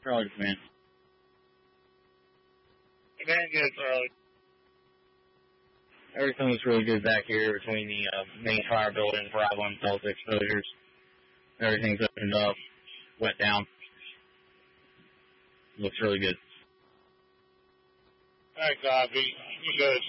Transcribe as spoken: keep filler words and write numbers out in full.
Charlie, man. Very good, Charlie. Everything looks really good back here between the uh, main fire building, Bravo and Delta exposures. Everything's opened up, wet down. Looks really good. All right, copy. You go.